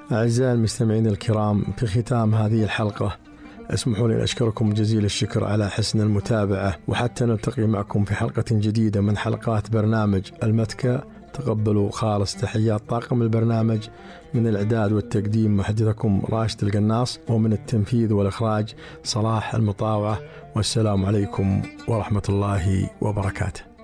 أعزائي المستمعين الكرام، في ختام هذه الحلقة اسمحوا لي أشكركم جزيل الشكر على حسن المتابعة، وحتى نلتقي معكم في حلقة جديدة من حلقات برنامج المتكة. تقبلوا خالص تحيات طاقم البرنامج، من الإعداد والتقديم محدثكم راشد القناص، ومن التنفيذ والإخراج صلاح المطاوعة. والسلام عليكم ورحمة الله وبركاته.